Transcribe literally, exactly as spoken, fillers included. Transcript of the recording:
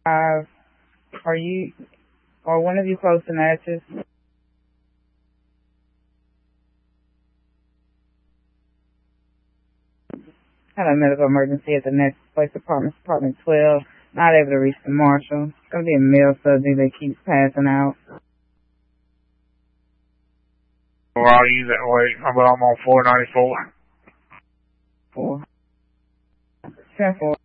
Uh, are you, are one of you close to Natchez? Had a medical emergency at the next place, apartment, apartment twelve. Not able to reach the marshal. It's going to be a male subject that keeps passing out. Well, I'll use that way, but I'm on four ninety-four. Four. ten four.